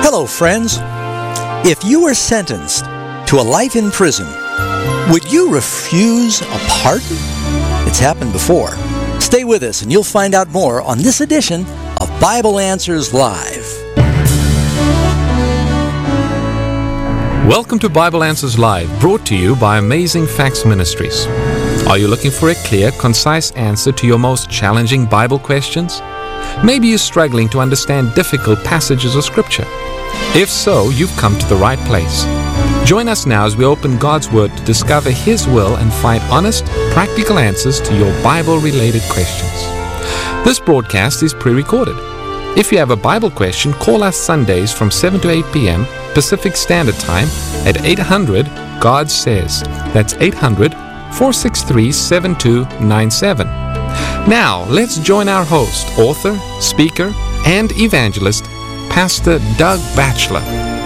Hello, friends. If you were sentenced to a life in prison, would you refuse a pardon? It's happened before. Stay with us and you'll find out more on this edition of Bible Answers Live. Welcome to Bible Answers Live, brought to you by Amazing Facts Ministries. Are you looking for a clear, concise answer to your most challenging Bible questions? Maybe you're struggling to understand difficult passages of Scripture. If so, you've come to the right place. Join us now as we open God's Word to discover His will and find honest, practical answers to your Bible-related questions. This broadcast is pre-recorded. If you have a Bible question, call us Sundays from 7 to 8 p.m. Pacific Standard Time at 800-GOD-SAYS. That's 800-463-7297. Now, let's join our host, author, speaker, and evangelist, Pastor Doug Batchelor.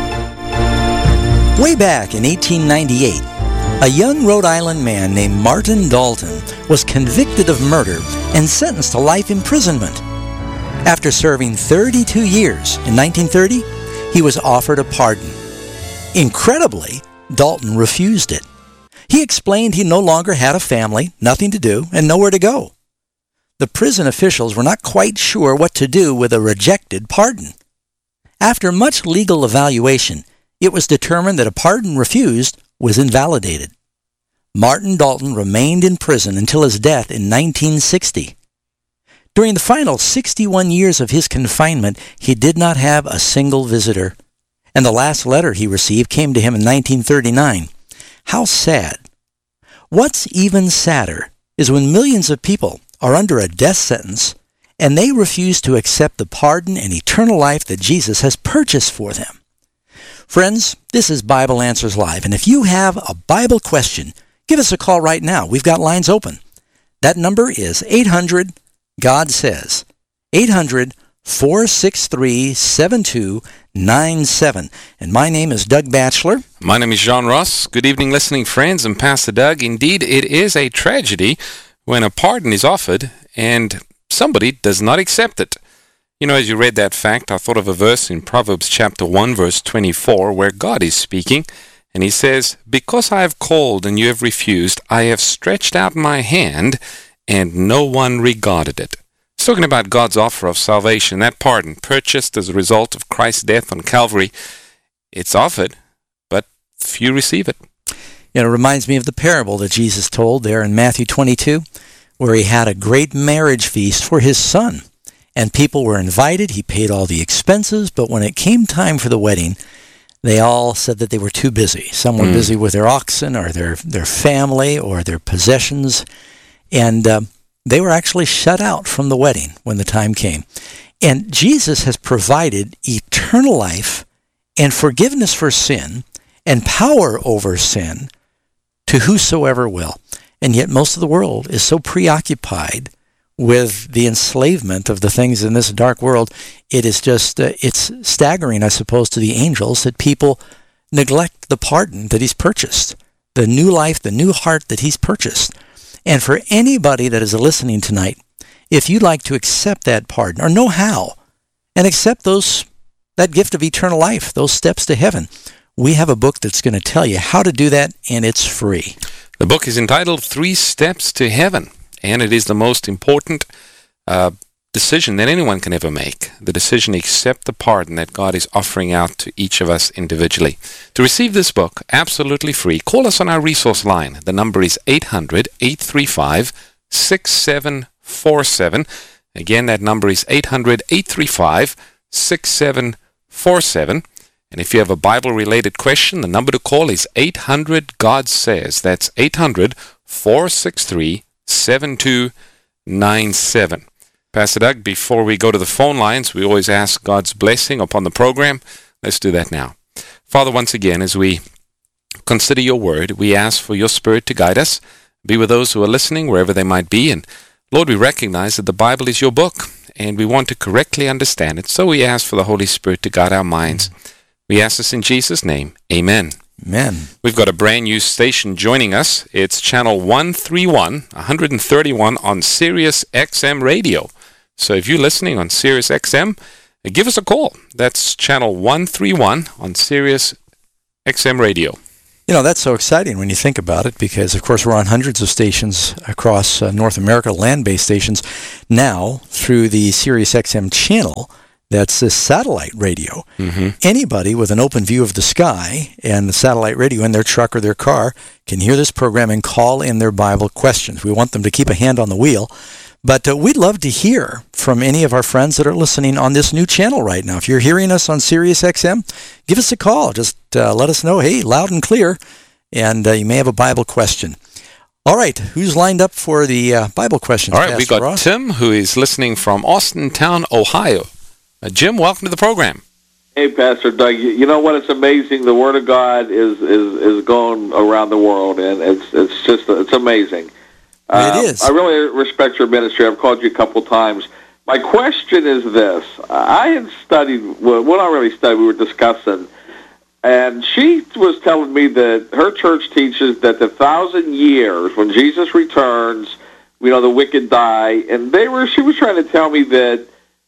Way back in 1898, a young Rhode Island man named Martin Dalton was convicted of murder and sentenced to life imprisonment. After serving 32 years in 1930, he was offered a pardon. Incredibly, Dalton refused it. He explained he no longer had a family, nothing to do, and nowhere to go. The prison officials were not quite sure what to do with a rejected pardon. After much legal evaluation, it was determined that a pardon refused was invalidated. Martin Dalton remained in prison until his death in 1960. During the final 61 years of his confinement, he did not have a single visitor, and the last letter he received came to him in 1939. How sad. What's even sadder is when millions of people are under a death sentence and they refuse to accept the pardon and eternal life that Jesus has purchased for them. Friends, this is Bible Answers Live, and if you have a Bible question, give us a call right now. We've got lines open. That number is 800-GOD-SAYS, 800-463-7297. And my name is Doug Batchelor. My name is John Ross. Good evening, listening friends and Pastor Doug. Indeed, it is a tragedy when a pardon is offered and somebody does not accept it. You know, as you read that fact, I thought of a verse in Proverbs chapter 1, verse 24, where God is speaking, and He says, "Because I have called and you have refused, I have stretched out my hand, and no one regarded it." It's talking about God's offer of salvation, that pardon purchased as a result of Christ's death on Calvary. It's offered, but few receive it. It reminds me of the parable that Jesus told there in Matthew 22, where He had a great marriage feast for His son. And people were invited. He paid all the expenses, but when it came time for the wedding, they all said that they were too busy. Some were busy with their oxen or their family or their possessions, and they were actually shut out from the wedding when the time came. And Jesus has provided eternal life and forgiveness for sin and power over sin to whosoever will. And yet most of the world is so preoccupied with the enslavement of the things in this dark world, it is just, it's staggering, I suppose, to the angels that people neglect the pardon that He's purchased, the new life, the new heart that He's purchased. And for anybody that is listening tonight, if you'd like to accept that pardon or know how and accept that gift of eternal life, those steps to heaven, we have a book that's going to tell you how to do that, and it's free. The book is entitled 3 Steps to Heaven, and it is the most important decision that anyone can ever make, the decision to accept the pardon that God is offering out to each of us individually. To receive this book, absolutely free, call us on our resource line. The number is 800-835-6747. Again, that number is 800-835-6747. And if you have a Bible-related question, the number to call is 800-GOD-SAYS. That's 800-463-7297. Pastor Doug, before we go to the phone lines, we always ask God's blessing upon the program. Let's do that now. Father, once again, as we consider your word, we ask for your Spirit to guide us, be with those who are listening wherever they might be. And Lord, we recognize that the Bible is your book, and we want to correctly understand it. So we ask for the Holy Spirit to guide our minds. We ask this in Jesus' name. Amen. Amen. We've got a brand new station joining us. It's channel 131 on Sirius XM Radio. So if you're listening on Sirius XM, give us a call. That's channel 131 on Sirius XM Radio. You know, that's so exciting when you think about it because, of course, we're on hundreds of stations across North America, land-based stations, now through the Sirius XM channel. That's this satellite radio. Mm-hmm. Anybody with an open view of the sky and the satellite radio in their truck or their car can hear this program and call in their Bible questions. We want them to keep a hand on the wheel. But we'd love to hear from any of our friends that are listening on this new channel right now. If you're hearing us on Sirius XM, give us a call. Just let us know, hey, loud and clear, and you may have a Bible question. All right, who's lined up for the Bible questions? All right, Pastor we got Ross? Tim, who is listening from Austintown, Ohio. Jim, welcome to the program. Hey, Pastor Doug. You know what? It's amazing. The Word of God is going around the world, and it's amazing. It is. I really respect your ministry. I've called you a couple times. My question is this. I had studied, well, not really studied, we were discussing, and she was telling me that her church teaches that the 1,000 years, when Jesus returns, the wicked die, and she was trying to tell me that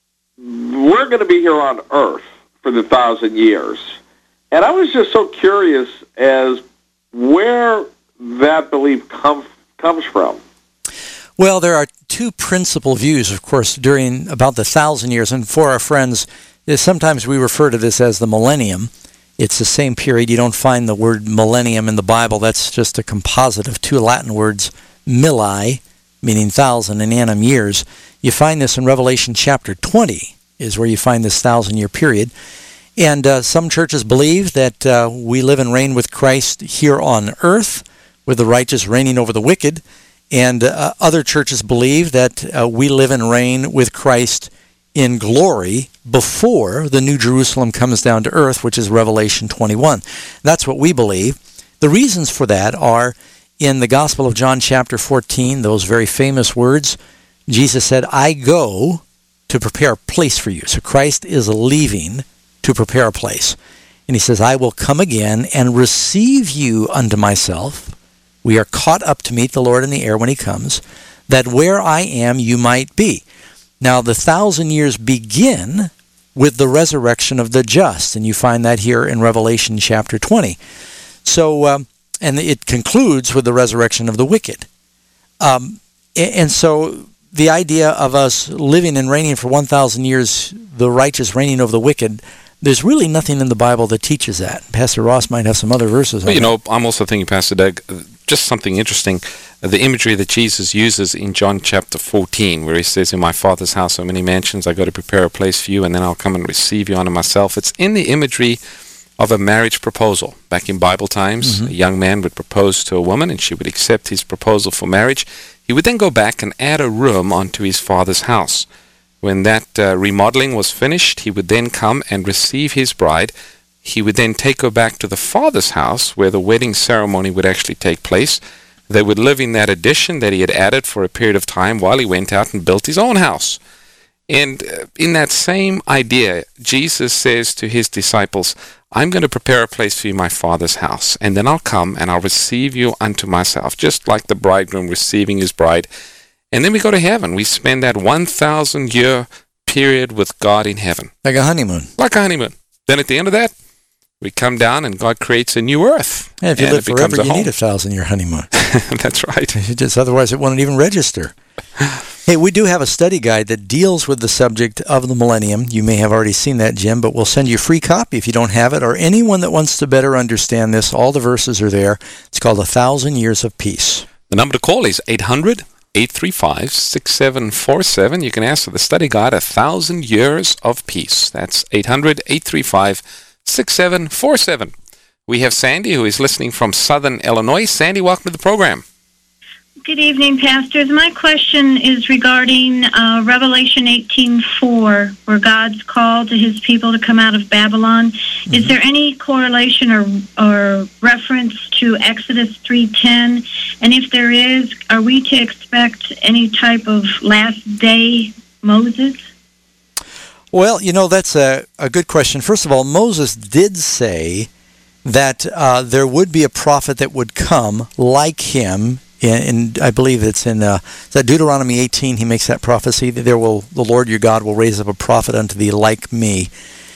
we're going to be here on earth for the 1,000 years. And I was just so curious as where that belief comes from. Well, there are two principal views, of course, during about the 1,000 years. And for our friends, sometimes we refer to this as the millennium. It's the same period. You don't find the word millennium in the Bible. That's just a composite of two Latin words, milli, meaning 1,000, and annum, years. You find this in Revelation chapter 20, is where you find this 1,000-year period. And some churches believe that we live and reign with Christ here on earth, with the righteous reigning over the wicked. And other churches believe that we live and reign with Christ in glory before the New Jerusalem comes down to earth, which is Revelation 21. That's what we believe. The reasons for that are in the Gospel of John chapter 14, those very famous words. Jesus said, I go to prepare a place for you. So Christ is leaving to prepare a place. And he says, I will come again and receive you unto myself. We are caught up to meet the Lord in the air when he comes, that where I am you might be. Now the 1,000 years begin with the resurrection of the just, and you find that here in Revelation chapter 20. So, and it concludes with the resurrection of the wicked. And so the idea of us living and reigning for 1,000 years, the righteous reigning over the wicked, there's really nothing in the Bible that teaches that. Pastor Ross might have some other verses on that. I'm also thinking, Pastor Doug, just something interesting, the imagery that Jesus uses in John chapter 14, where he says, in my Father's house are many mansions, I go to prepare a place for you, and then I'll come and receive you unto myself. It's in the imagery of a marriage proposal. Back in Bible times, a young man would propose to a woman, and she would accept his proposal for marriage. He would then go back and add a room onto his father's house. When that remodeling was finished, he would then come and receive his bride. He would then take her back to the father's house where the wedding ceremony would actually take place. They would live in that addition that he had added for a period of time while he went out and built his own house. And in that same idea, Jesus says to his disciples, I'm going to prepare a place for you in my Father's house, and then I'll come and I'll receive you unto myself, just like the bridegroom receiving his bride. And then we go to heaven. We spend that 1,000-year period with God in heaven. Like a honeymoon. Like a honeymoon. Then at the end of that, we come down and God creates a new earth. Yeah, if you live forever, you need a 1,000-year honeymoon. That's right. Otherwise, it wouldn't even register. Hey, we do have a study guide that deals with the subject of the millennium. You may have already seen that, Jim, but we'll send you a free copy if you don't have it, or anyone that wants to better understand this. All the verses are there. It's called 1,000 Years of Peace. The number to call is 800-835-6747. You can ask for the study guide, 1,000 Years of Peace. That's 800-835-6747. We have Sandy, who is listening from Southern Illinois. Sandy, welcome to the program. Good evening, pastors. My question is regarding Revelation 18:4, where God's called to his people to come out of Babylon. Mm-hmm. Is there any correlation or reference to Exodus 3:10? And if there is, are we to expect any type of last day Moses? Well, that's a good question. First of all, Moses did say that there would be a prophet that would come like him And I believe it's in is that Deuteronomy 18. He makes that prophecy that the Lord your God will raise up a prophet unto thee like me.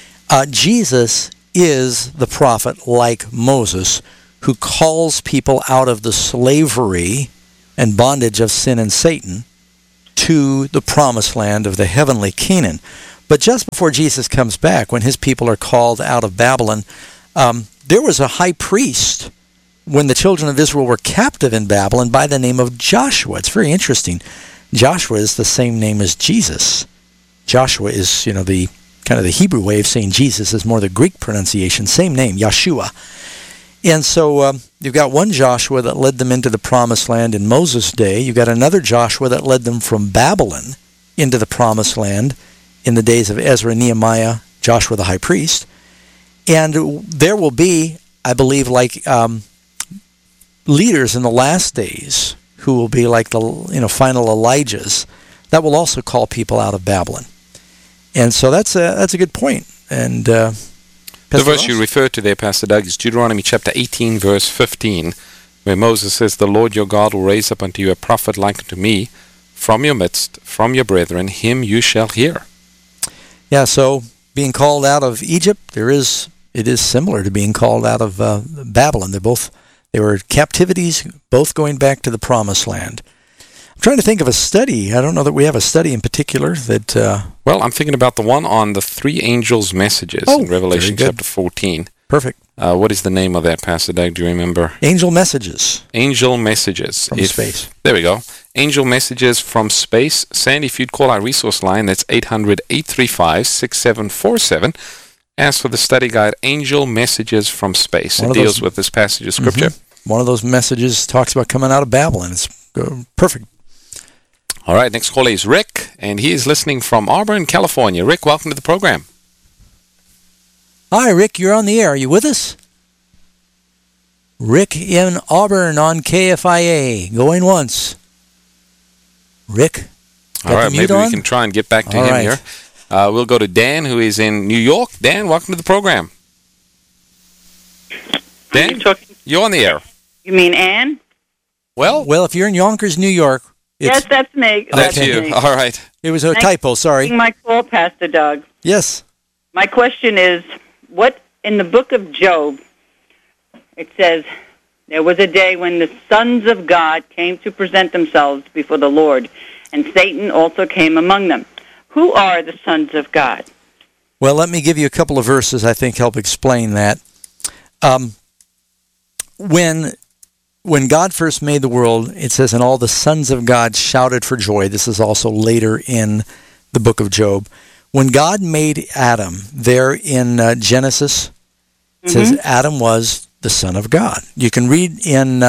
Jesus is the prophet like Moses, who calls people out of the slavery and bondage of sin and Satan to the promised land of the heavenly Canaan. But just before Jesus comes back, when his people are called out of Babylon, there was a high priest when the children of Israel were captive in Babylon by the name of Joshua. It's very interesting. Joshua is the same name as Jesus. Joshua is, the kind of the Hebrew way of saying Jesus is more the Greek pronunciation. Same name, Yeshua. And so you've got one Joshua that led them into the promised land in Moses' day. You've got another Joshua that led them from Babylon into the promised land in the days of Ezra, Nehemiah, Joshua the high priest. And there will be, I believe, like leaders in the last days who will be like the final Elijahs that will also call people out of Babylon. And so that's a good point. And the verse you referred to there, Pastor Doug, is Deuteronomy chapter 18, verse 15, where Moses says, "The Lord your God will raise up unto you a prophet like unto me, from your midst, from your brethren, him you shall hear." Yeah, so being called out of Egypt, it is similar to being called out of Babylon. They were captivities, both going back to the promised land. I'm trying to think of a study. I don't know that we have a study in particular that... Well, I'm thinking about the one on the three angels' messages in Revelation chapter 14. Perfect. What is the name of that, Pastor Doug? Do you remember? Angel Messages. Angel Messages. From space. There we go. Angel Messages from Space. Sandy, if you'd call our resource line, that's 800-835-6747. As for the study guide, Angel Messages from Space. It deals with this passage of Scripture. Mm-hmm. One of those messages talks about coming out of Babylon. It's perfect. All right, next caller is Rick, and he is listening from Auburn, California. Rick, welcome to the program. Hi, Rick, you're on the air. Are you with us? Rick in Auburn on KFIA. Going once. Rick? All right, maybe we can try and get back to him here. We'll go to Dan, who is in New York. Dan, welcome to the program. Dan, you're on the air. You mean Ann? Well, if you're in Yonkers, New York... Yes, that's me. That's you. Me. All right. It was a typo, sorry. My call, Pastor Doug. Yes. My question is, what in the book of Job, it says, there was a day when the sons of God came to present themselves before the Lord, and Satan also came among them. Who are the sons of God? Well, let me give you a couple of verses I think help explain that. When God first made the world, it says, and all the sons of God shouted for joy. This is also later in the book of Job. When God made Adam, there in Genesis, it says Adam was the son of God. You can read in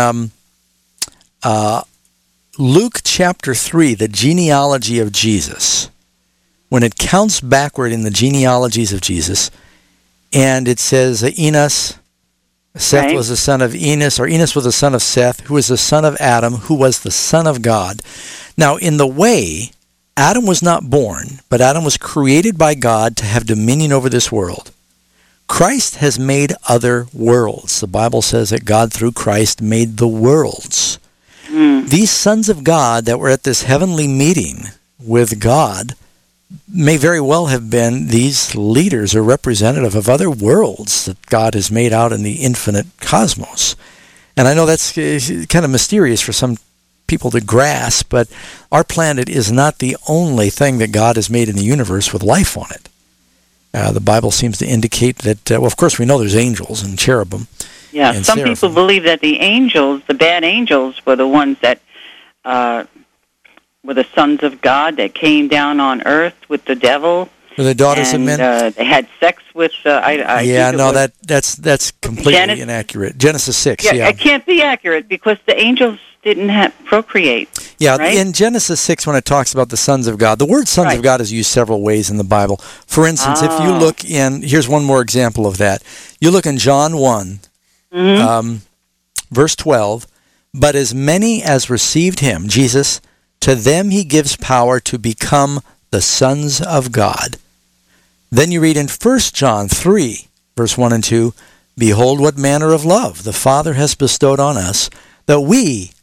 Luke chapter 3, the genealogy of Jesus, when it counts backward in the genealogies of Jesus, and it says Enos... Seth was the son of Enos, or Enos was the son of Seth, who was the son of Adam, who was the son of God. Now, in the way, Adam was not born, but Adam was created by God to have dominion over this world. Christ has made other worlds. The Bible says that God, through Christ, made the worlds. These sons of God that were at this heavenly meeting with God may very well have been these leaders or representative of other worlds that God has made out in the infinite cosmos. And I know that's kind of mysterious for some people to grasp, but our planet is not the only thing that God has made in the universe with life on it. The Bible seems to indicate that, well, of course we know there's angels and cherubim. Yeah, and some seraphim. people believe that the angels, the bad angels, were the ones that were the sons of God that came down on earth with the devil. Were the daughters of men? They had sex with... that's completely inaccurate. Genesis 6, yeah. It can't be accurate because the angels didn't procreate. Yeah, right? In Genesis 6, when it talks about the sons of God, the word sons of God is used several ways in the Bible. For instance, if you look in... Here's one more example of that. You look in John 1, verse 12, but as many as received him, Jesus... to them he gives power to become the sons of God. Then you read in 1 John 3, verse 1 and 2, behold what manner of love the Father has bestowed on us, that we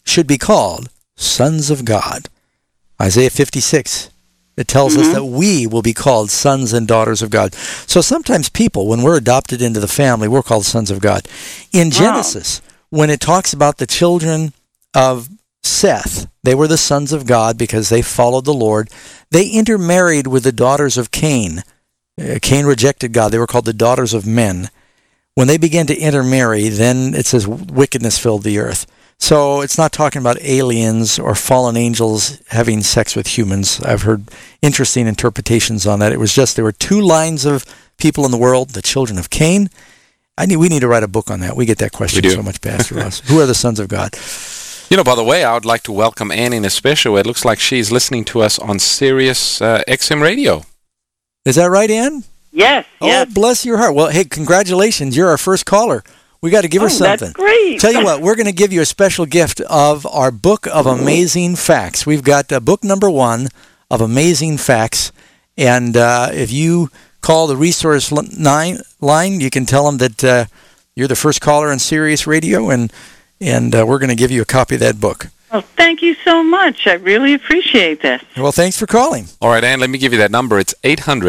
should be called sons of God. Isaiah 56, it tells us that we will be called sons and daughters of God. So sometimes people, when we're adopted into the family, we're called sons of God. In Genesis, when it talks about the children of Seth, they were the sons of God because they followed the Lord. They intermarried with the daughters of Cain. Cain rejected God. They were called the daughters of men. When they began to intermarry, then it says wickedness filled the earth. So it's not talking about aliens or fallen angels having sex with humans. I've heard interesting interpretations on that. It was just there were two lines of people in the world, the children of Cain. We need to write a book on that. We get that question so much, Pastor Ross. Who are the sons of God? You know, by the way, I would like to welcome Anne in a special way. It looks like she's listening to us on Sirius XM Radio. Is that right, Anne? Yes. Oh, bless your heart. Well, hey, congratulations. You're our first caller. We got to give her something. That's great. Tell you what, we're going to give you a special gift of our Book of Amazing Facts. We've got book number 1 of Amazing Facts. And if you call the resource line, you can tell them that you're the first caller on Sirius Radio, and we're going to give you a copy of that book. Well, thank you so much. I really appreciate this. Well, thanks for calling. All right, Anne, let me give you that number. It's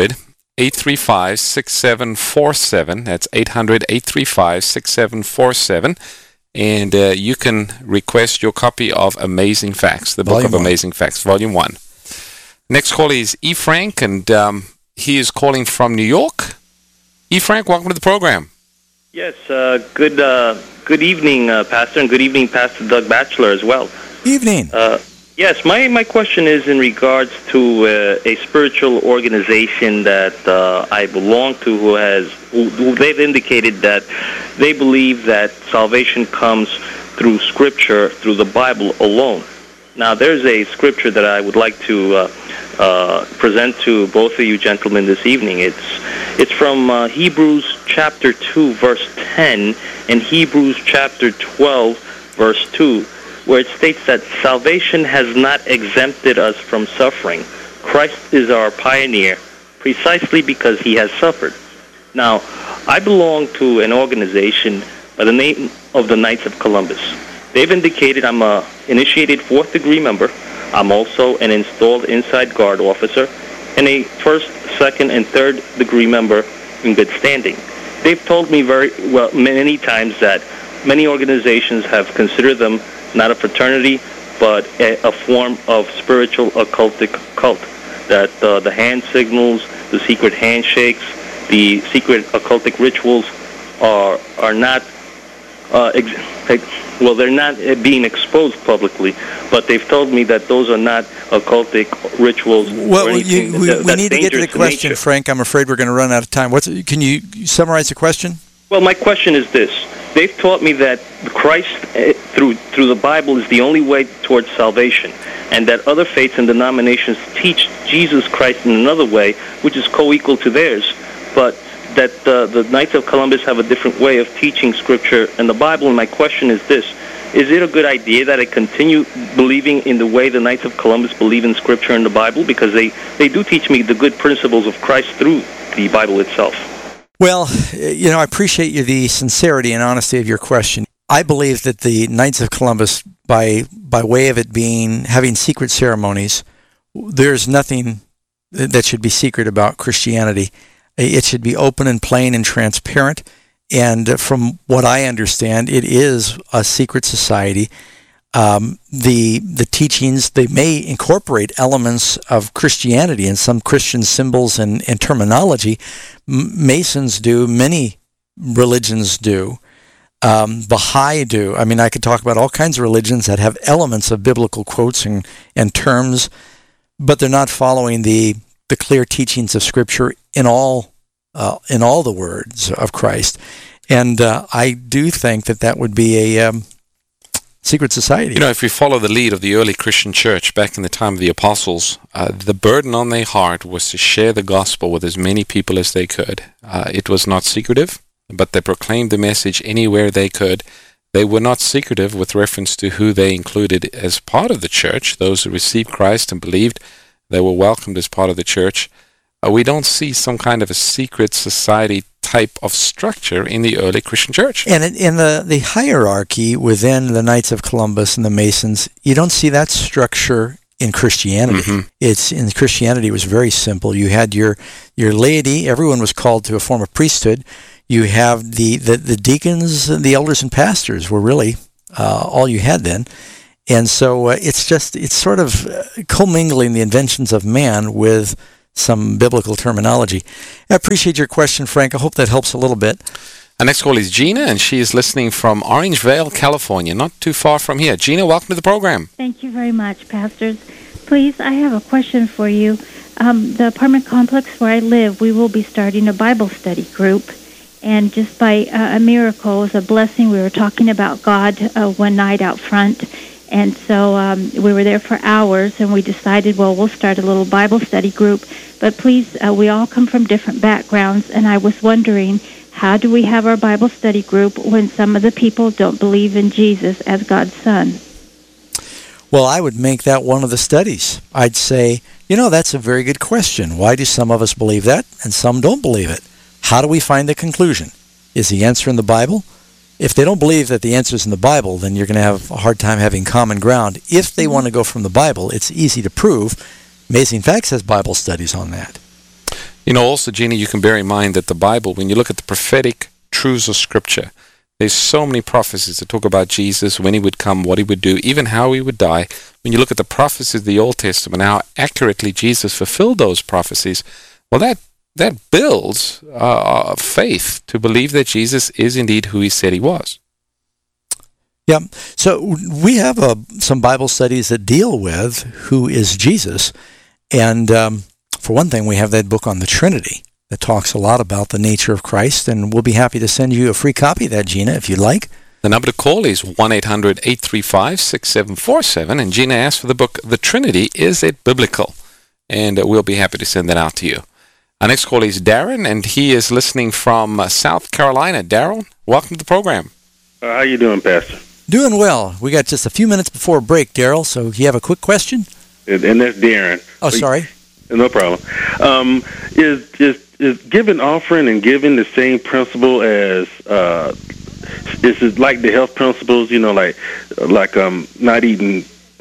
800-835-6747. That's 800-835-6747. And you can request your copy of Amazing Facts, the Book of Amazing Facts, Volume 1. Next caller is E. Frank, and he is calling from New York. E. Frank, welcome to the program. Yes, good evening, Pastor, and good evening, Pastor Doug Batchelor as well. Evening. Yes, my question is in regards to a spiritual organization that I belong to who they've indicated that they believe that salvation comes through Scripture, through the Bible alone. Now, there's a scripture that I would like to present to both of you gentlemen this evening. It's from Hebrews chapter 2, verse 10, and Hebrews chapter 12, verse 2, where it states that salvation has not exempted us from suffering. Christ is our pioneer, precisely because he has suffered. Now, I belong to an organization by the name of the Knights of Columbus. They've indicated I'm an initiated 4th degree member. I'm also an installed inside guard officer and a 1st, 2nd, and 3rd degree member in good standing. They've told me many times that many organizations have considered them not a fraternity, but a form of spiritual occultic cult. That the hand signals, the secret handshakes, the secret occultic rituals are not they're not being exposed publicly, but they've told me that those are not occultic rituals. Well, we need to get to the question, Frank. I'm afraid we're going to run out of time. Can you summarize the question? Well, my question is this. They've taught me that Christ, through the Bible, is the only way towards salvation, and that other faiths and denominations teach Jesus Christ in another way, which is co-equal to theirs, but that the Knights of Columbus have a different way of teaching Scripture and the Bible. And my question is this. Is it a good idea that I continue believing in the way the Knights of Columbus believe in Scripture and the Bible? Because they do teach me the good principles of Christ through the Bible itself. Well, I appreciate the sincerity and honesty of your question. I believe that the Knights of Columbus, by way of it having secret ceremonies, there's nothing that should be secret about Christianity. It should be open and plain and transparent. And from what I understand, it is a secret society. The teachings, they may incorporate elements of Christianity and some Christian symbols and terminology. Masons do, many religions do. Baha'i do. I mean, I could talk about all kinds of religions that have elements of biblical quotes and terms, but they're not following the clear teachings of Scripture in all the words of Christ. And I do think that would be a secret society. If we follow the lead of the early Christian church back in the time of the apostles, the burden on their heart was to share the gospel with as many people as they could. It was not secretive, but they proclaimed the message anywhere they could. They were not secretive with reference to who they included as part of the church. Those who received Christ and believed, they were welcomed as part of the church. We don't see some kind of a secret society type of structure in the early Christian church. And in the hierarchy within the Knights of Columbus and the Masons, you don't see that structure in Christianity. It's in Christianity, it was very simple. You had your laity. Everyone was called to a form of priesthood. You have the deacons, and the elders, and pastors were really all you had then. And so it's sort of commingling the inventions of man with some biblical terminology. I appreciate your question, Frank. I hope that helps a little bit. Our next call is Gina, and she is listening from Orangevale, California, not too far from here. Gina, welcome to the program. Thank you very much, pastors. Please, I have a question for you. The apartment complex where I live, we will be starting a Bible study group. And just by a miracle, it was a blessing. We were talking about God one night out front. And so we were there for hours, and we decided, well, we'll start a little Bible study group. But please, we all come from different backgrounds, and I was wondering, how do we have our Bible study group when some of the people don't believe in Jesus as God's Son? Well, I would make that one of the studies. I'd say, that's a very good question. Why do some of us believe that and some don't believe it? How do we find the conclusion? Is the answer in the Bible? If they don't believe that the answer is in the Bible, then you're going to have a hard time having common ground. If they want to go from the Bible, it's easy to prove. Amazing Facts has Bible studies on that. Also, Gina, you can bear in mind that the Bible, when you look at the prophetic truths of Scripture, there's so many prophecies that talk about Jesus, when he would come, what he would do, even how he would die. When you look at the prophecies of the Old Testament, how accurately Jesus fulfilled those prophecies, well, that builds faith to believe that Jesus is indeed who he said he was. Yeah, so we have some Bible studies that deal with who is Jesus. And for one thing, we have that book on the Trinity that talks a lot about the nature of Christ, and we'll be happy to send you a free copy of that, Gina, if you'd like. The number to call is 1-800-835-6747, and Gina asked for the book, The Trinity, Is It Biblical? And we'll be happy to send that out to you. Our next call is Darren, and he is listening from South Carolina. Darren, welcome to the program. How you doing, Pastor? Doing well. We got just a few minutes before break, Daryl, so you have a quick question? And that's Darren. Oh, sorry. No problem. Is giving offering and giving the same principle as is it like the health principles? Like not eating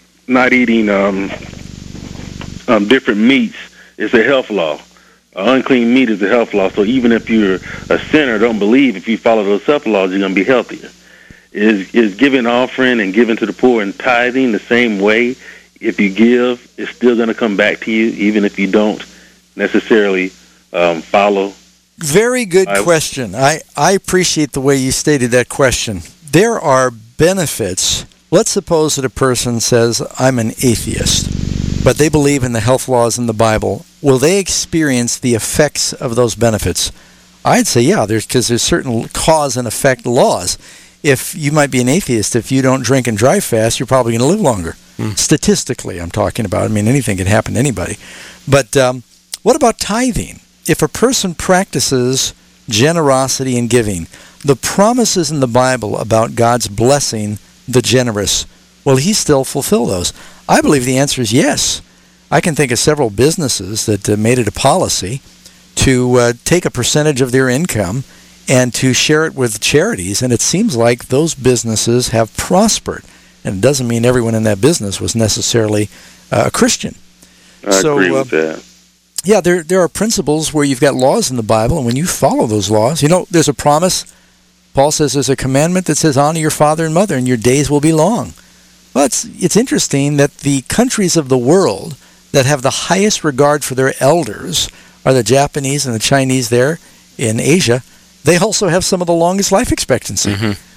different meats is a health law. Unclean meat is a health law. So even if you're a sinner, don't believe, if you follow those health laws, you're going to be healthier. Is giving offering and giving to the poor and tithing the same way? If you give, it's still going to come back to you, even if you don't necessarily follow. Very good question. I appreciate the way you stated that question. There are benefits. Let's suppose that a person says, I'm an atheist, but they believe in the health laws in the Bible. Will they experience the effects of those benefits? I'd say, yeah, because there's certain cause and effect laws. If you might be an atheist, if you don't drink and drive fast, you're probably going to live longer. Statistically, I'm talking about. I mean, anything can happen to anybody. But what about tithing? If a person practices generosity and giving, the promises in the Bible about God's blessing the generous, will he still fulfill those? I believe the answer is yes. I can think of several businesses that made it a policy to take a percentage of their income and to share it with charities, and it seems like those businesses have prospered. And it doesn't mean everyone in that business was necessarily a Christian. I agree with that. Yeah, there are principles where you've got laws in the Bible, and when you follow those laws, there's a promise. Paul says there's a commandment that says, honor your father and mother, and your days will be long. Well, it's interesting that the countries of the world that have the highest regard for their elders are the Japanese and the Chinese there in Asia. They also have some of the longest life expectancy.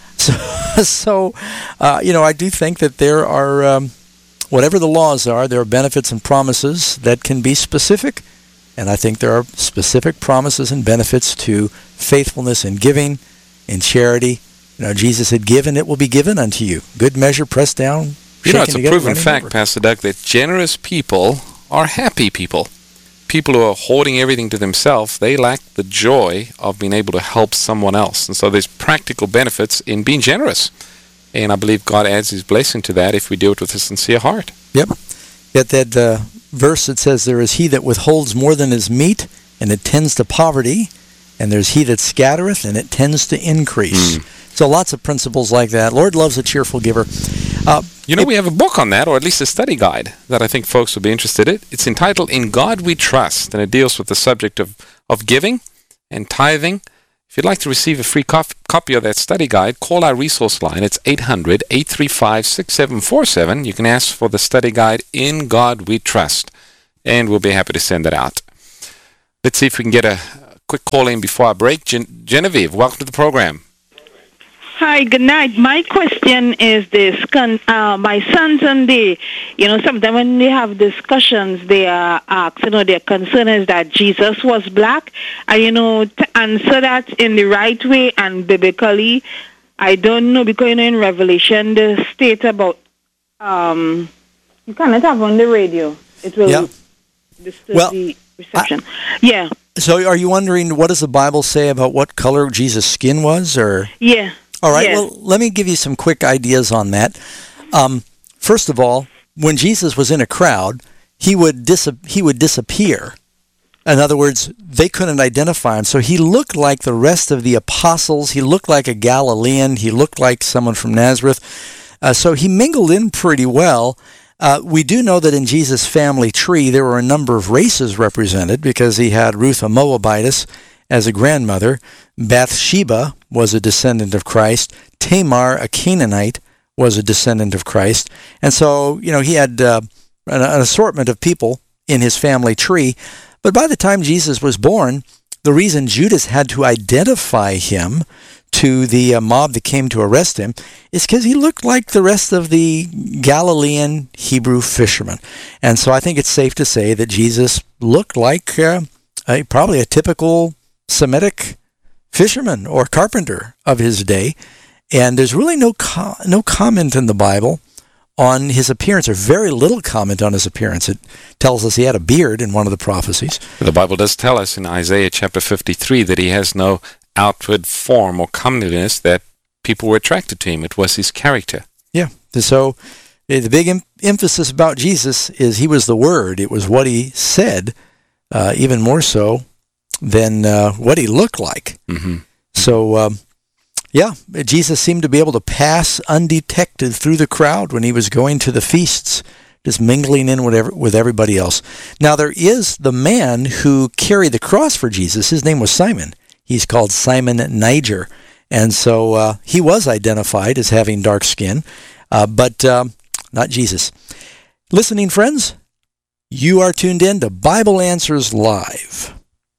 So, I do think that there are, whatever the laws are, there are benefits and promises that can be specific. And I think there are specific promises and benefits to faithfulness in giving, in charity. Jesus said, give and it will be given unto you. Good measure, pressed down, shaken it's a together, proven fact, over. Pastor Doug, that generous people are happy people. People who are hoarding everything to themselves, they lack the joy of being able to help someone else. And so there's practical benefits in being generous. And I believe God adds his blessing to that if we do it with a sincere heart. Yep. Yet that verse that says, there is he that withholds more than is meet and attends to poverty, and there's he that scattereth, and it tends to increase. So lots of principles like that. Lord loves a cheerful giver. We have a book on that, or at least a study guide that I think folks will be interested in. It's entitled In God We Trust, and it deals with the subject of giving and tithing. If you'd like to receive a free copy of that study guide, call our resource line. It's 800-835-6747. You can ask for the study guide, In God We Trust, and we'll be happy to send it out. Let's see if we can get a quick call in before our break. Genevieve, welcome to the program. Hi, good night. My question is this. My sons and they, sometimes when they have discussions, they are asked, their concern is that Jesus was black. And, to answer that in the right way and biblically, I don't know, because, in Revelation, the state about, you cannot have on the radio. It will disturb the reception. So are you wondering, what does the Bible say about what color Jesus' skin was? Or Yeah. All right, well, let me give you some quick ideas on that. First of all, when Jesus was in a crowd, he would disappear. In other words, they couldn't identify him. So he looked like the rest of the apostles. He looked like a Galilean. He looked like someone from Nazareth. So he mingled in pretty well. We do know that in Jesus' family tree, there were a number of races represented, because he had Ruth a Moabitess as a grandmother. Bathsheba was a descendant of Christ. Tamar, a Canaanite, was a descendant of Christ. And so, he had an assortment of people in his family tree. But by the time Jesus was born, the reason Judas had to identify him to the mob that came to arrest him is because he looked like the rest of the Galilean Hebrew fishermen. And so I think it's safe to say that Jesus looked like probably a typical Semitic fisherman or carpenter of his day, and there's really no comment in the Bible on his appearance, or very little comment on his appearance. It tells us he had a beard in one of the prophecies. The Bible does tell us in Isaiah chapter 53 that he has no outward form or comeliness that people were attracted to him. It was his character. Yeah, so the big emphasis about Jesus is he was the Word. It was what he said, even more so than what he looked like. Mm-hmm. So, Jesus seemed to be able to pass undetected through the crowd when he was going to the feasts, just mingling in with everybody else. Now, there is the man who carried the cross for Jesus. His name was Simon. He's called Simon Niger. And so he was identified as having dark skin, but not Jesus. Listening friends, you are tuned in to Bible Answers Live.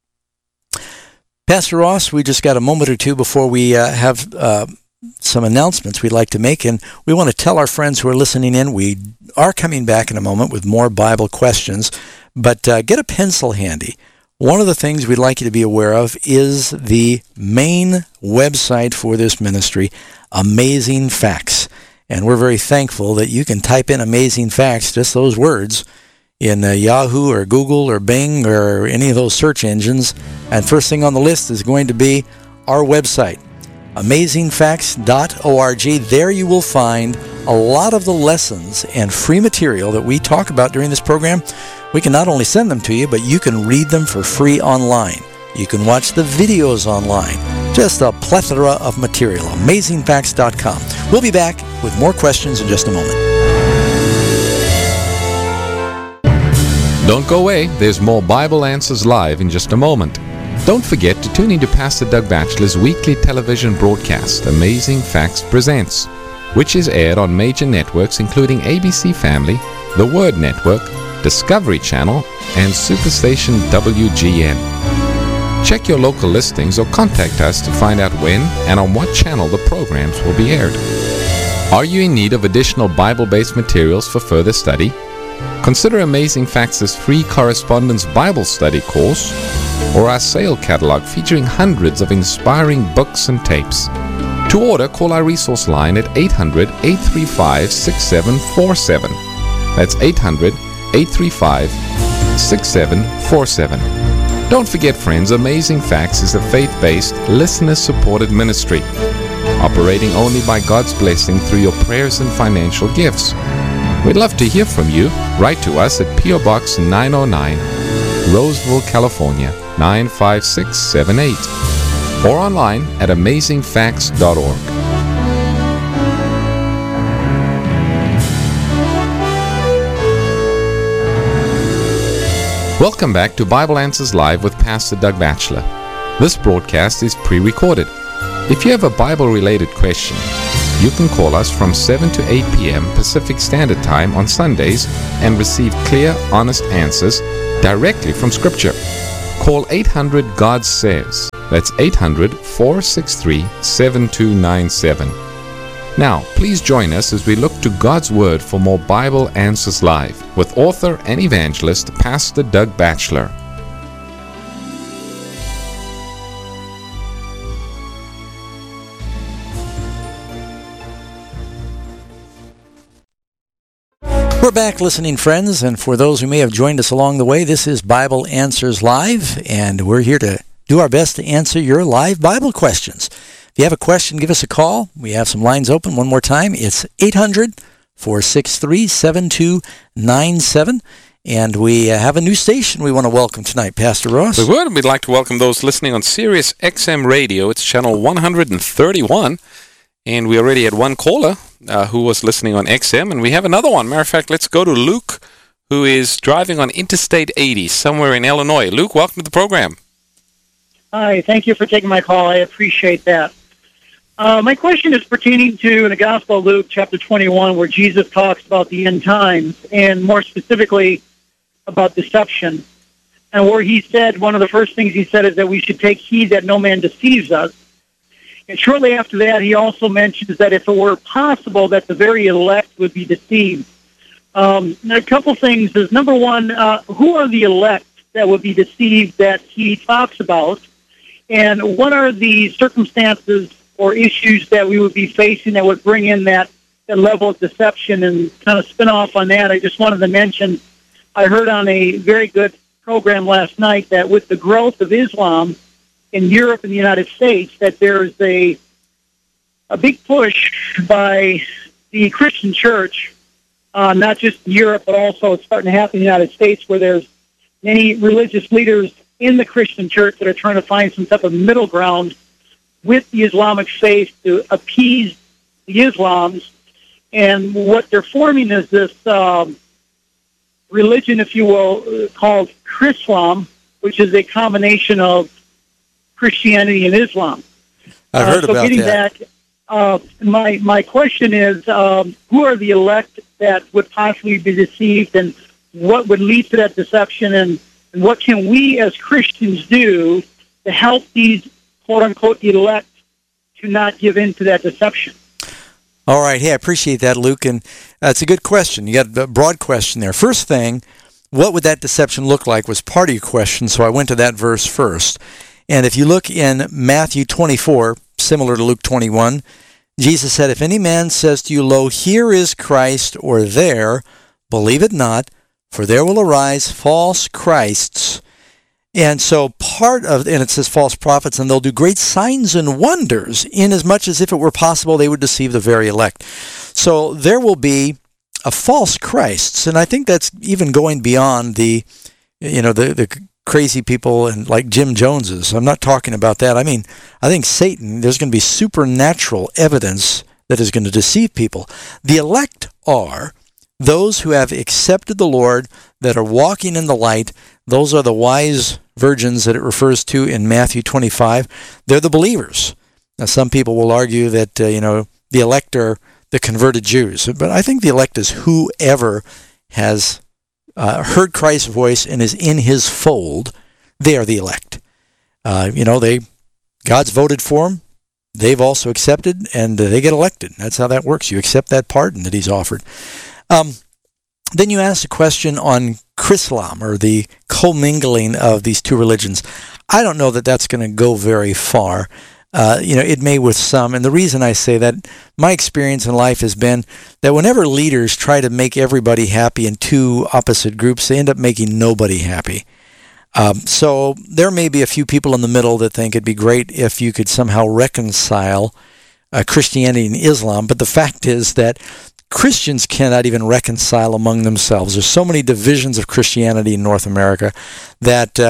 Pastor Ross, we just got a moment or two before we have some announcements we'd like to make, and we want to tell our friends who are listening in, we are coming back in a moment with more Bible questions, but get a pencil handy. One of the things we'd like you to be aware of is the main website for this ministry, Amazing Facts. And we're very thankful that you can type in Amazing Facts, just those words, in Yahoo or Google or Bing or any of those search engines. And first thing on the list is going to be our website, amazingfacts.org. There you will find a lot of the lessons and free material that we talk about during this program. We can not only send them to you, but you can read them for free online. You can watch the videos online. Just a plethora of material. amazingfacts.com. We'll be back with more questions in just a moment. Don't go away. There's more Bible Answers Live in just a moment. Don't forget to tune in to Pastor Doug Batchelor's weekly television broadcast, Amazing Facts Presents, which is aired on major networks including ABC Family, The Word Network, Discovery Channel, and Superstation WGN. Check your local listings or contact us to find out when and on what channel the programs will be aired. Are you in need of additional Bible-based materials for further study? Consider Amazing Facts' free correspondence Bible study course or our sale catalog featuring hundreds of inspiring books and tapes. To order, call our resource line at 800-835-6747. That's 800-835-6747. Don't forget, friends, Amazing Facts is a faith-based, listener-supported ministry, operating only by God's blessing through your prayers and financial gifts. We'd love to hear from you. Write to us at P.O. Box 909, Roseville, California, 95678 or online at amazingfacts.org. Welcome back to Bible Answers Live with Pastor Doug Batchelor. This broadcast is pre-recorded. If you have a Bible-related question, you can call us from 7 to 8 p.m. Pacific Standard Time on Sundays and receive clear, honest answers directly from Scripture. Call 800 God Says. That's 800-463-7297. Now, please join us as we look to God's Word for more Bible Answers Live with author and evangelist Pastor Doug Batchelor. We're back, listening friends, and for those who may have joined us along the way, this is Bible Answers Live, and we're here to do our best to answer your live Bible questions. If you have a question, give us a call. We have some lines open. One more time, it's 800-463-7297, and we have a new station we want to welcome tonight, Pastor Ross. We would. We'd like to welcome those listening on Sirius XM Radio. It's channel 131, and we already had one caller who was listening on XM, and we have another one. Matter of fact, let's go to Luke, who is driving on Interstate 80 somewhere in Illinois. Luke, welcome to the program. Hi, thank you for taking my call. I appreciate that. My question is pertaining to the Gospel of Luke, chapter 21, where Jesus talks about the end times, and more specifically about deception. And where he said, one of the first things he said is that we should take heed that no man deceives us. And shortly after that, he also mentions that if it were possible that the very elect would be deceived. A couple things is, number one, who are the elect that would be deceived that he talks about? And what are the circumstances or issues that we would be facing that would bring in that level of deception? And kind of spin off on that, I just wanted to mention, I heard on a very good program last night that with the growth of Islam in Europe and the United States, that there's a big push by the Christian church, not just in Europe, but also it's starting to happen in the United States, where there's many religious leaders in the Christian church that are trying to find some type of middle ground with the Islamic faith to appease the Islams. And what they're forming is this religion, if you will, called Chrislam, which is a combination of Christianity and Islam. I've heard about that. My question is, who are the elect that would possibly be deceived, and what would lead to that deception, and what can we as Christians do to help these quote-unquote elect to not give in to that deception? All right. Hey, I appreciate that, Luke, and it's a good question. You got a broad question there. First thing, what would that deception look like was part of your question, so I went to that verse first. And if you look in Matthew 24, similar to Luke 21, Jesus said, "If any man says to you, Lo, here is Christ, or there, believe it not, for there will arise false Christs." And so and it says false prophets, and they'll do great signs and wonders, inasmuch as if it were possible they would deceive the very elect. So there will be a false Christs, and I think that's even going beyond the crazy people and like Jim Jones's. I'm not talking about that. I mean, I think Satan, there's going to be supernatural evidence that is going to deceive people. The elect are those who have accepted the Lord, that are walking in the light. Those are the wise virgins that it refers to in Matthew 25. They're the believers. Now, some people will argue that, the elect are the converted Jews. But I think the elect is whoever has heard Christ's voice and is in his fold. They are the elect. God's voted for them. They've also accepted, and they get elected. That's how that works. You accept that pardon that he's offered. Then you asked a question on Chrislam, or the commingling of these two religions. I don't know that that's going to go very far. It may with some. And the reason I say that, my experience in life has been that whenever leaders try to make everybody happy in two opposite groups, they end up making nobody happy. So there may be a few people in the middle that think it'd be great if you could somehow reconcile Christianity and Islam. But the fact is that Christians cannot even reconcile among themselves. There's so many divisions of Christianity in North America that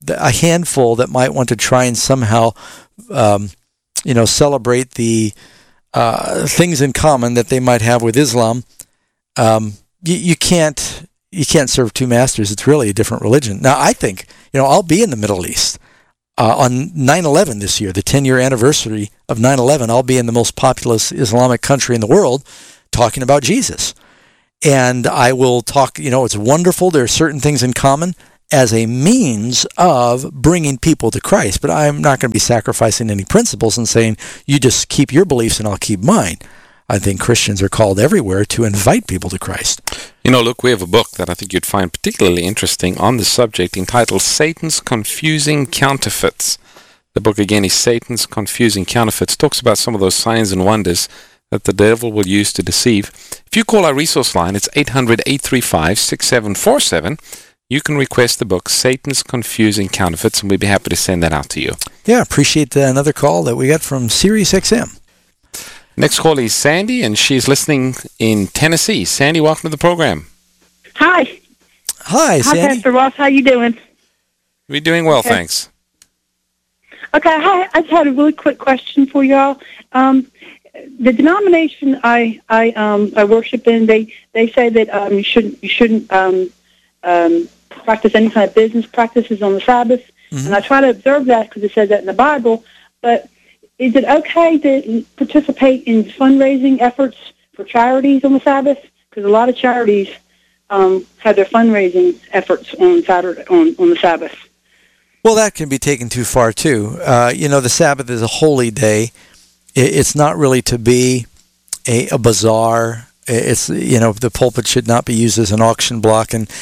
a handful that might want to try and somehow, celebrate the things in common that they might have with Islam. You can't serve two masters. It's really a different religion. Now, I think, I'll be in the Middle East. On 9/11 this year, the 10-year anniversary of 9/11, I'll be in the most populous Islamic country in the world talking about Jesus. And I will talk, it's wonderful. There are certain things in common as a means of bringing people to Christ. But I'm not going to be sacrificing any principles and saying, you just keep your beliefs and I'll keep mine. I think Christians are called everywhere to invite people to Christ. Luke, we have a book that I think you'd find particularly interesting on the subject entitled Satan's Confusing Counterfeits. The book, again, is Satan's Confusing Counterfeits. It talks about some of those signs and wonders that the devil will use to deceive. If you call our resource line, it's 800-835-6747. You can request the book, Satan's Confusing Counterfeits, and we'd be happy to send that out to you. Yeah, appreciate another call that we got from Sirius XM. Next call is Sandy, and she's listening in Tennessee. Sandy, welcome to the program. Hi. Hi, Sandy. Hi, Pastor Ross. How you doing? We're doing well, thanks. Okay, I just had a really quick question for y'all. The denomination I worship in, they say that you shouldn't practice any kind of business practices on the Sabbath, and I try to observe that because it says that in the Bible. But is it okay to participate in fundraising efforts for charities on the Sabbath? Because a lot of charities have their fundraising efforts on Saturday on the Sabbath. Well, that can be taken too far too. The Sabbath is a holy day. It's not really to be a bazaar. It's the pulpit should not be used as an auction block. And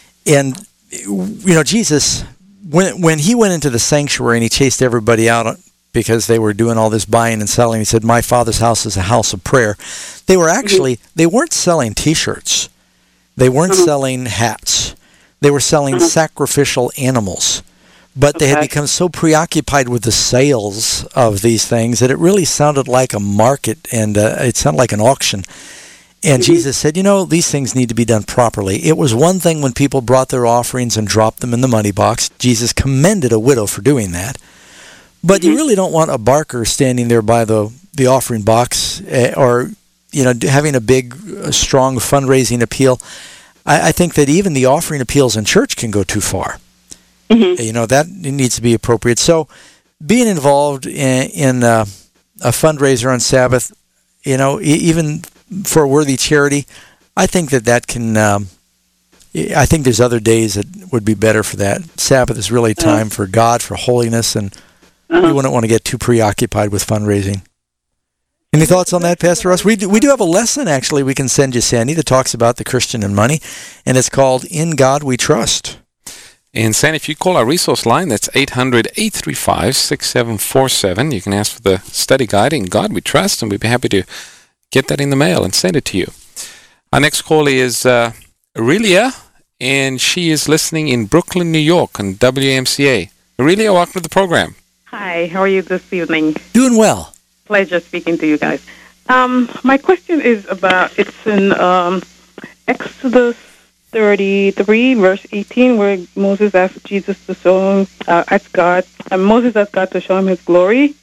Jesus, when he went into the sanctuary and he chased everybody out because they were doing all this buying and selling, he said, "My Father's house is a house of prayer." They were actually they weren't selling T-shirts. They weren't selling hats. They were selling sacrificial animals. But they had become so preoccupied with the sales of these things that it really sounded like a market, and it sounded like an auction. And Jesus said, these things need to be done properly. It was one thing when people brought their offerings and dropped them in the money box. Jesus commended a widow for doing that. But you really don't want a barker standing there by the offering box or having a big, strong fundraising appeal. I think that even the offering appeals in church can go too far. That needs to be appropriate. So being involved in a fundraiser on Sabbath, even for a worthy charity, I think that can, I think there's other days that would be better for that. Sabbath is really time for God, for holiness, and we wouldn't want to get too preoccupied with fundraising. Any thoughts on that, Pastor Ross? We do have a lesson, actually, we can send you, Sandy, that talks about the Christian and money, and it's called In God We Trust. And Sandy, if you call our resource line, that's 800-835-6747. You can ask for the study guide, In God We Trust, and we'd be happy to get that in the mail and send it to you. Our next caller is Aurelia, and she is listening in Brooklyn, New York on WMCA. Aurelia, welcome to the program. Hi, how are you this evening? Doing well. Pleasure speaking to you guys. My question is it's in Exodus 33, verse 18, where Moses asked Jesus to show him, Moses asked God to show him his glory.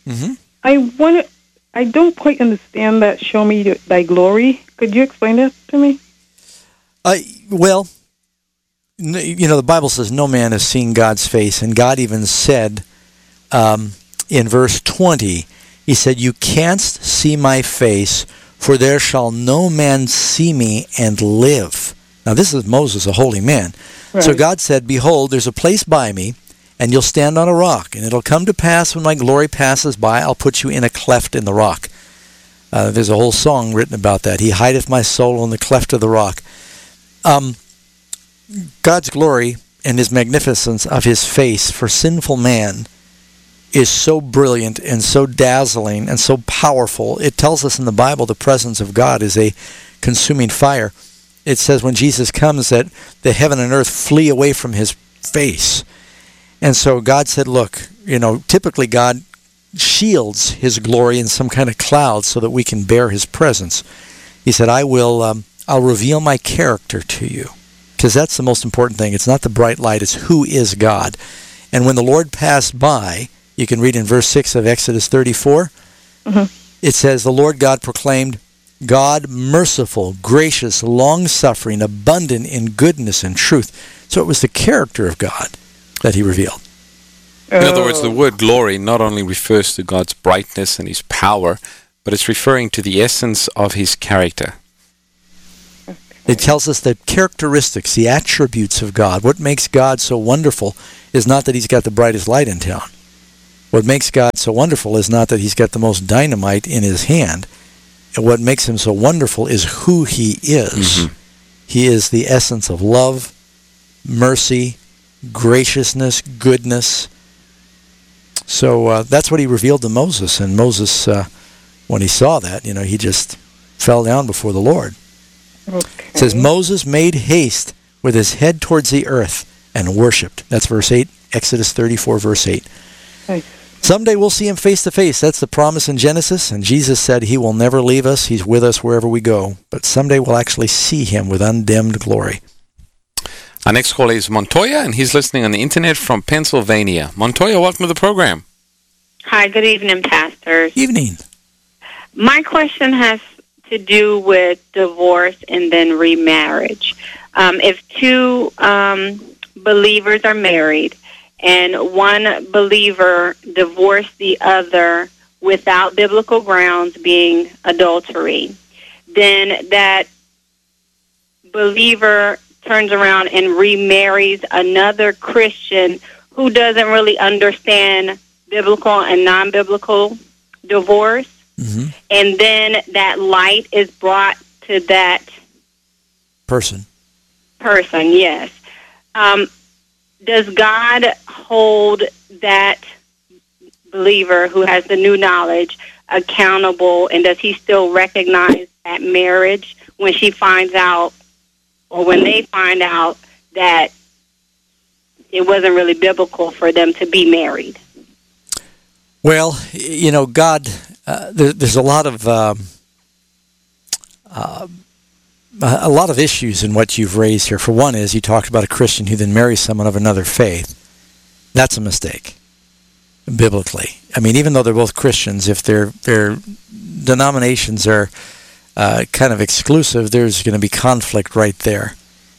I don't quite understand that, show me thy glory. Could you explain that to me? Well, the Bible says no man has seen God's face, and God even said in verse 20, he said, "You canst see my face, for there shall no man see me and live." Now, this is Moses, a holy man. Right. So God said, "Behold, there's a place by me, and you'll stand on a rock, and it'll come to pass when my glory passes by, I'll put you in a cleft in the rock." There's a whole song written about that. He hideth my soul in the cleft of the rock. God's glory and his magnificence of his face for sinful man is so brilliant and so dazzling and so powerful. It tells us in the Bible the presence of God is a consuming fire. It says when Jesus comes that the heaven and earth flee away from his face. And so God said, look, typically God shields his glory in some kind of cloud so that we can bear his presence. He said, I'll reveal my character to you. Because that's the most important thing. It's not the bright light, it's who is God. And when the Lord passed by, you can read in verse 6 of Exodus 34, it says, the Lord God proclaimed, God merciful, gracious, long-suffering, abundant in goodness and truth. So it was the character of God that he revealed. In other words, the word glory not only refers to God's brightness and his power, but it's referring to the essence of his character. It tells us the characteristics, the attributes of God. What makes God so wonderful is not that he's got the brightest light in town. What makes God so wonderful is not that he's got the most dynamite in his hand. And what makes him so wonderful is who he is. He is the essence of love, mercy, graciousness, goodness. So that's what he revealed to Moses. And Moses, when he saw that, he just fell down before the Lord. It says, Moses made haste with his head towards the earth and worshipped. That's verse 8, Exodus 34, verse 8. Someday we'll see him face to face. That's the promise in Genesis. And Jesus said he will never leave us. He's with us wherever we go. But someday we'll actually see him with undimmed glory. Our next caller is Montoya, and he's listening on the internet from Pennsylvania. Montoya, welcome to the program. Hi, good evening, pastors. Evening. My question has to do with divorce and then remarriage. If two believers are married and one believer divorced the other without biblical grounds, being adultery, then that believer turns around and remarries another Christian who doesn't really understand biblical and non-biblical divorce. And then that light is brought to that person, yes. Does God hold that believer who has the new knowledge accountable, and does he still recognize that marriage when she finds out, or when they find out that it wasn't really biblical for them to be married? Well, God, there's a lot of issues in what you've raised here. For one is, you talked about a Christian who then marries someone of another faith. That's a mistake, biblically. I mean, even though they're both Christians, if their denominations are kind of exclusive, there's going to be conflict right there.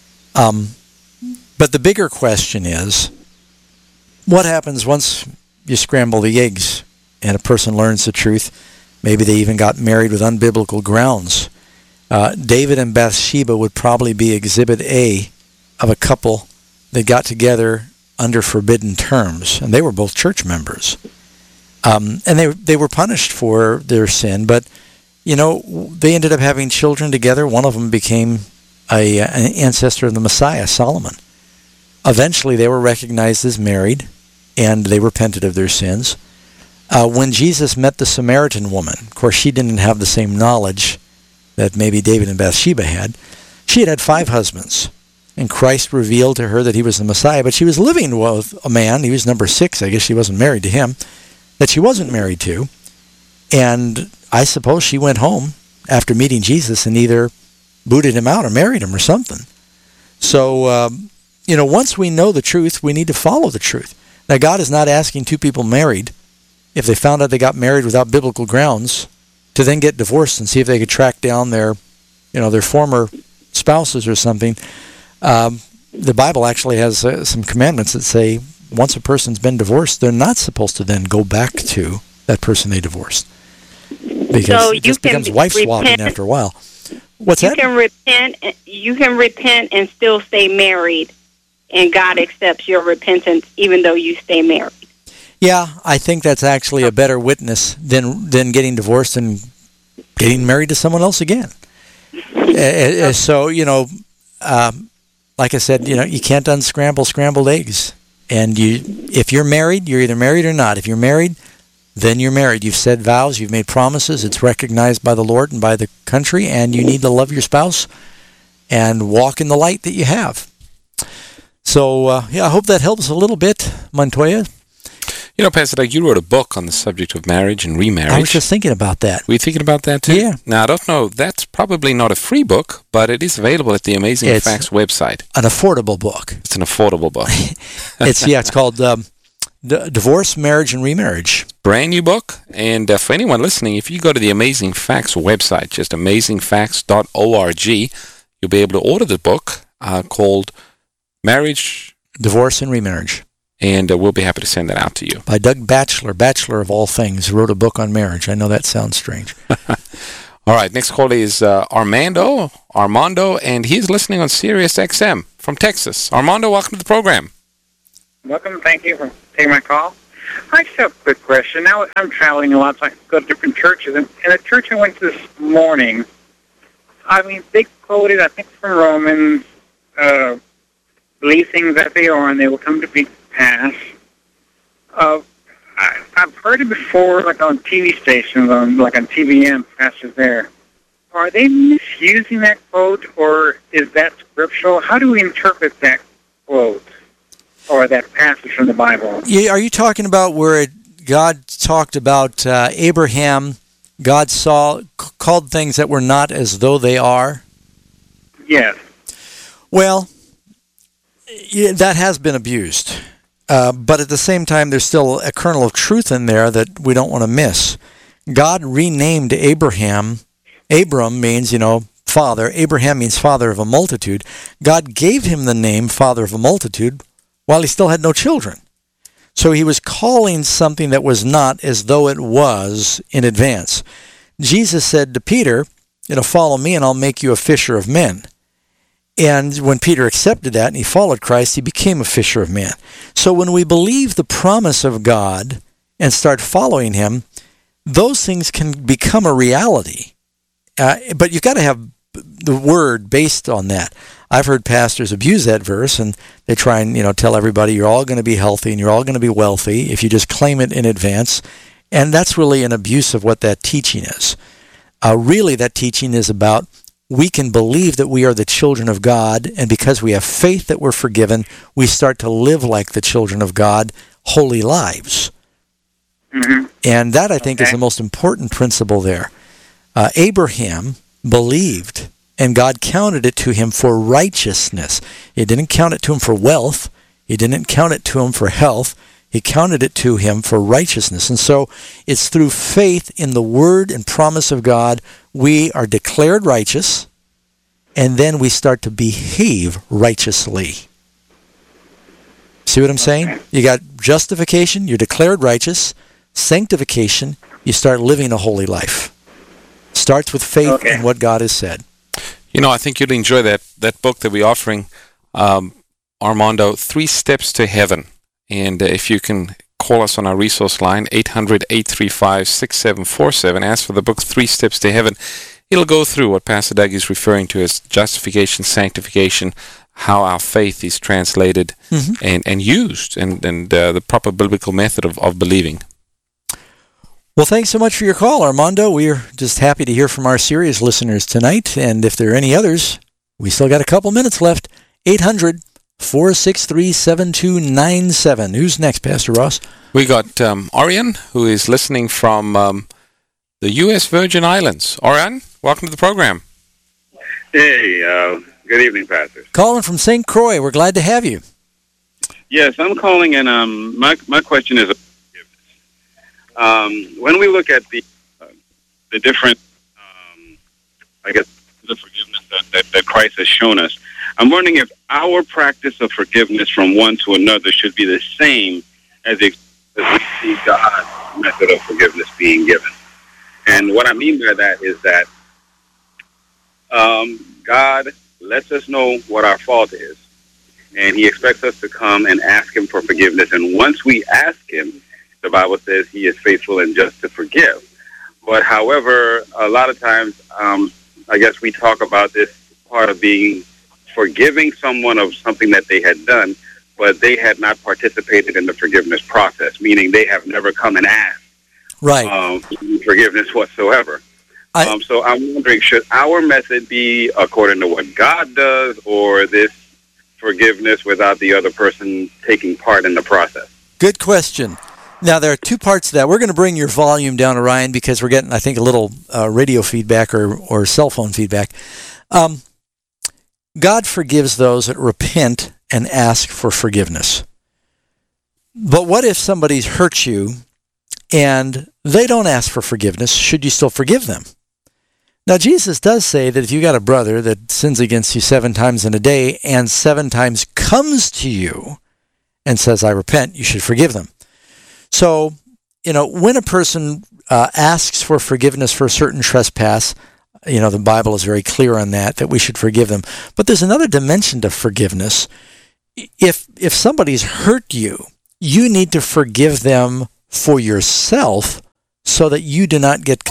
But the bigger question is, what happens once you scramble the eggs and a person learns the truth? Maybe they even got married with unbiblical grounds. David and Bathsheba would probably be exhibit A of a couple that got together under forbidden terms, and they were both church members. And they were punished for their sin, but they ended up having children together. One of them became an ancestor of the Messiah, Solomon. Eventually, they were recognized as married, and they repented of their sins. When Jesus met the Samaritan woman, of course, she didn't have the same knowledge that maybe David and Bathsheba had. She had 5 husbands, and Christ revealed to her that he was the Messiah, but she was living with a man, he was number 6, I guess she wasn't married to him, that she wasn't married to, and I suppose she went home after meeting Jesus and either booted him out or married him or something. So, once we know the truth, we need to follow the truth. Now, God is not asking 2 people married, if they found out they got married without biblical grounds, to then get divorced and see if they could track down their former spouses or something. The Bible actually has some commandments that say once a person's been divorced, they're not supposed to then go back to that person they divorced, because it just becomes wife swapping after a while. What's that? You can repent and still stay married, and God accepts your repentance even though you stay married. Yeah, I think that's actually a better witness than getting divorced and getting married to someone else again. So, like I said, you can't unscramble scrambled eggs. And if you're married, you're either married or not. If you're married, then you're married. You've said vows, you've made promises, it's recognized by the Lord and by the country, and you need to love your spouse and walk in the light that you have. So, I hope that helps a little bit, Montoya. Pastor Doug, you wrote a book on the subject of marriage and remarriage. I was just thinking about that. Were you thinking about that too? Yeah. Now, I don't know. That's probably not a free book, but it is available at the Amazing Facts website. An affordable book. It's an affordable book. It's called Divorce, Marriage, and Remarriage. Brand new book. And for anyone listening, if you go to the Amazing Facts website, just amazingfacts.org, you'll be able to order the book called Marriage, Divorce, and Remarriage. And we'll be happy to send that out to you. By Doug Batchelor, Bachelor of all things, wrote a book on marriage. I know that sounds strange. All right, next caller is Armando, and he's listening on Sirius XM from Texas. Armando, welcome to the program. Welcome. Thank you for taking my call. I just have a quick question. Now I'm traveling a lot, so I go to different churches. And the church I went to this morning, I mean, they quoted, I think, from Romans, believe things that they are, and they will come to pass. I've heard it before, like on TV stations, like on TVN, pastors there. Are they misusing that quote, or is that scriptural? How do we interpret that quote or that passage from the Bible? Yeah, are you talking about where God talked about Abraham? God called things that were not as though they are? Yes. Well, yeah, that has been abused. But at the same time, there's still a kernel of truth in there that we don't want to miss. God renamed Abraham. Abram means, father. Abraham means father of a multitude. God gave him the name father of a multitude while he still had no children. So he was calling something that was not as though it was in advance. Jesus said to Peter, follow me and I'll make you a fisher of men. And when Peter accepted that and he followed Christ, he became a fisher of men. So when we believe the promise of God and start following him, those things can become a reality. But you've got to have the word based on that. I've heard pastors abuse that verse, and they try and tell everybody you're all going to be healthy and you're all going to be wealthy if you just claim it in advance. And that's really an abuse of what that teaching is. Really, that teaching is about we can believe that we are the children of God, and because we have faith that we're forgiven, we start to live like the children of God, holy lives. Mm-hmm. And that, I think, is the most important principle there. Abraham believed, and God counted it to him for righteousness. He didn't count it to him for wealth. He didn't count it to him for health. He counted it to him for righteousness. And so it's through faith in the word and promise of God we are declared righteous, and then we start to behave righteously. See what I'm saying? You got justification, you're declared righteous. Sanctification, you start living a holy life. Starts with faith in what God has said. I think you'll enjoy that book that we're offering, Armando, 3 Steps to Heaven. And if you can call us on our resource line, 800-835-6747, ask for the book 3 Steps to Heaven. It'll go through what Pastor Doug is referring to as justification, sanctification, how our faith is translated and used, and the proper biblical method of believing. Well, thanks so much for your call, Armando. We're just happy to hear from our Sirius listeners tonight. And if there are any others, we still got a couple minutes left. 800-463-7297. Who's next, Pastor Ross? We got Orion, who is listening from the U.S. Virgin Islands. Orion, welcome to the program. Hey, good evening, Pastor. Calling from St. Croix. We're glad to have you. Yes, I'm calling, and my question is, when we look at the different, the forgiveness that Christ has shown us, I'm wondering if our practice of forgiveness from one to another should be the same as we see God's method of forgiveness being given. And what I mean by that is that God lets us know what our fault is, and he expects us to come and ask him for forgiveness. And once we ask him, the Bible says he is faithful and just to forgive. But however, a lot of times, I guess we talk about this part of being forgiving someone of something that they had done, but they had not participated in the forgiveness process, meaning they have never come and asked forgiveness whatsoever. So I'm wondering, should our method be according to what God does, or this forgiveness without the other person taking part in the process? Good question. Now, there are 2 parts to that. We're going to bring your volume down, Orion, because we're getting, I think, a little radio feedback or cell phone feedback. God forgives those that repent and ask for forgiveness. But what if somebody's hurt you and they don't ask for forgiveness? Should you still forgive them? Now, Jesus does say that if you got a brother that sins against you 7 times in a day and 7 times comes to you and says, I repent, you should forgive them. So, when a person asks for forgiveness for a certain trespass, the Bible is very clear on that we should forgive them. But there's another dimension to forgiveness. If somebody's hurt you, you need to forgive them for yourself so that you do not get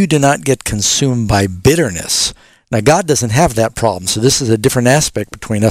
consumed by bitterness. Now, God doesn't have that problem, so this is a different aspect between us